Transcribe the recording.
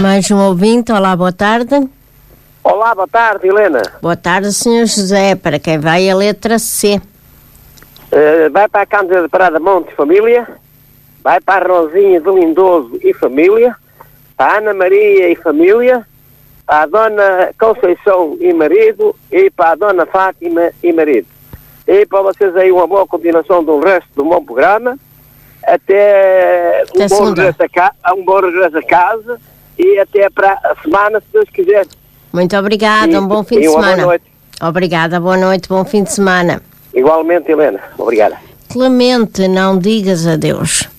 Mais um ouvinte, olá, boa tarde. Olá, boa tarde, Helena. Boa tarde, Sr. José, para quem vai a letra C. Vai para a Câmara de Parada Monte e família, vai para a Rosinha de Lindoso e família, para a Ana Maria e família, para a Dona Conceição e marido e para a Dona Fátima e marido. E para vocês aí uma boa continuação do resto do bom programa, até um bom regresso a casa e até para a semana, se Deus quiser. Muito obrigada, um bom fim de semana. Boa noite. Obrigada, boa noite, bom fim de semana. Igualmente, Helena. Obrigada. Clemente, não digas adeus.